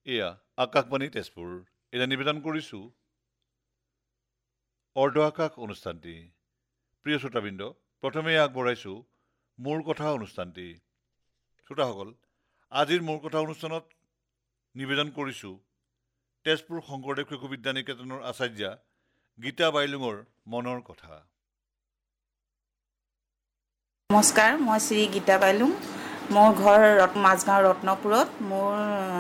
এয়া আকাশবাণী তেজপুৰ এতিয়া নিবেদন কৰিছোঁ অৰ্ধ আকাশ অনুষ্ঠানটি। প্ৰিয় শ্ৰোতাবৃন্দ, প্ৰথমে আগবঢ়াইছোঁ মোৰ কথা অনুষ্ঠানটি। শ্ৰোতাসকল, আজিৰ মোৰ কথা অনুষ্ঠানত নিবেদন কৰিছোঁ তেজপুৰ শংকৰদেৱ শিশু বিদ্যা নিকেতনৰ আচাৰ্যা গীতা বাইলুঙৰ মনৰ কথা। নমস্কাৰ, মই শ্ৰী গীতা বাইলুং। মোৰ ঘৰ মাজগাঁও ৰত্নপুৰত। মোৰ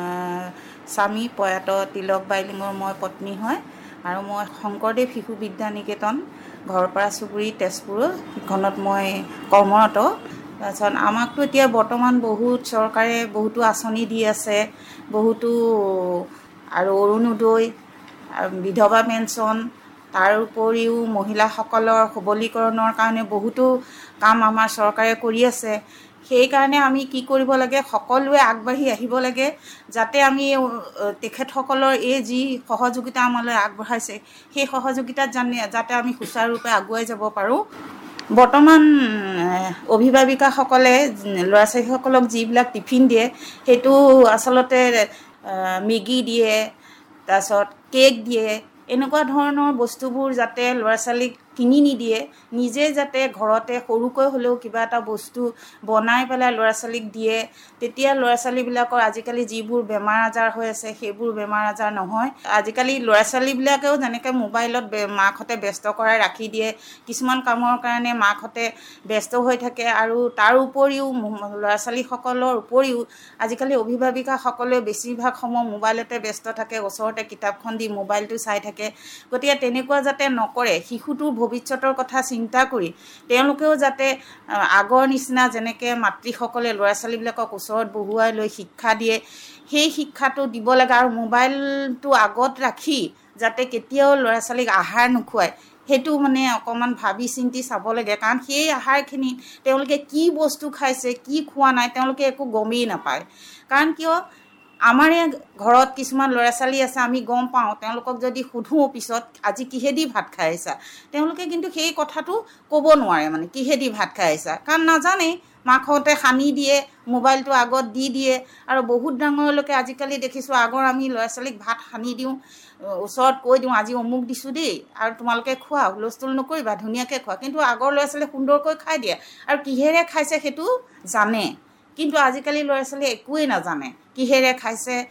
স্বামী প্ৰয়াত তিলক বাইলুঙৰ মই পত্নী হয় আৰু মই শংকৰদেৱ শিশু বিদ্যা নিকেতন ঘৰপাৰা চুবুৰী তেজপুৰ সিখনত মই কৰ্মৰত। তাৰপিছত আমাকতো এতিয়া বৰ্তমান চৰকাৰে বহুতো আঁচনি দি আছে, বহুতো আৰু অৰুণোদয়, বিধৱা পেঞ্চন, তাৰ উপৰিও মহিলাসকলৰ সবলীকৰণৰ কাৰণে বহুতো কাম আমাৰ চৰকাৰে কৰি আছে। সেইকাৰণে আমি কি কৰিব লাগে, সকলোৱে আগবাঢ়ি আহিব লাগে, যাতে আমি তেখেতসকলৰ এই যি সহযোগিতা আমালৈ আগবঢ়াইছে সেই সহযোগিতাত যাতে আমি সুচাৰুৰূপে আগুৱাই যাব পাৰোঁ। বৰ্তমান অভিভাৱিকাসকলে ল'ৰা ছোৱালীসকলক যিবিলাক টিফিন দিয়ে সেইটো আচলতে মেগী দিয়ে, তাৰপিছত কেক দিয়ে, এনেকুৱা ধৰণৰ বস্তুবোৰ যাতে ল'ৰা ছোৱালীক কিনি নিদিয়ে, নিজে যাতে ঘৰতে সৰুকৈ হ'লেও কিবা এটা বস্তু বনাই পেলাই ল'ৰা ছোৱালীক দিয়ে, তেতিয়া ল'ৰা ছোৱালীবিলাকৰ আজিকালি যিবোৰ বেমাৰ আজাৰ হৈ আছে সেইবোৰ বেমাৰ আজাৰ নহয়। আজিকালি ল'ৰা ছোৱালীবিলাকেও যেনেকৈ মোবাইলত মাকহঁতে ব্যস্ত কৰাই ৰাখি দিয়ে, কিছুমান কামৰ কাৰণে মাকহঁতে ব্যস্ত হৈ থাকে, আৰু তাৰ উপৰিও ল'ৰা ছোৱালীসকলৰ উপৰিও আজিকালি অভিভাৱিকাসকলে বেছিভাগ সময় মোবাইলতে ব্যস্ত থাকে, ওচৰতে কিতাপখন দি মোবাইলটো চাই থাকে। গতিকে তেনেকুৱা যাতে নকৰে, শিশুটোৰ ভৱিষ্যতৰ কথা চিন্তা কৰি তেওঁলোকেও যাতে আগৰ নিচিনা যেনেকৈ মাতৃসকলে ল'ৰা ছোৱালীবিলাকক ওচৰত বহুৱাই লৈ শিক্ষা দিয়ে, সেই শিক্ষাটো দিব লাগে। আৰু মোবাইলটো আগত ৰাখি যাতে কেতিয়াও ল'ৰা ছোৱালীক আহাৰ নোখোৱায়, সেইটো অকণমান ভাবি চিন্তি চাব লাগে। কাৰণ সেই আহাৰখিনি তেওঁলোকে কি বস্তু খাইছে কি খোৱা নাই তেওঁলোকে একো গমেই নাপায়। কাৰণ কিয়, আমাৰে ঘৰত কিছুমান ল'ৰা ছোৱালী আছে, আমি গম পাওঁ, তেওঁলোকক যদি সোধোঁ পিছত আজি কিহেদি ভাত খাই আহিছা, তেওঁলোকে কিন্তু সেই কথাটো ক'ব নোৱাৰে, কিহেদি ভাত খাই আহিছা, কাৰণ নাজানেই। মাকহঁতে সানি দিয়ে, মোবাইলটো আগত দি দিয়ে, আৰু বহুত ডাঙৰলৈকে আজিকালি দেখিছোঁ আগৰ আমি ল'ৰা ছোৱালীক ভাত সানি দিওঁ, ওচৰত কৈ দিওঁ আজি অমুক দিছোঁ দেই আৰু তোমালোকে খোৱা, হুলস্থুল নকৰিবা, ধুনীয়াকৈ খোৱা। কিন্তু আগৰ ল'ৰা ছোৱালীয়ে সুন্দৰকৈ খাই দিয়ে আৰু কিহেৰে খাইছে সেইটো জানে। কিন্তু আজিকালি ল'ৰা ছোৱালীয়ে একোৱেই নাজানে, কিহেৰে খাইছে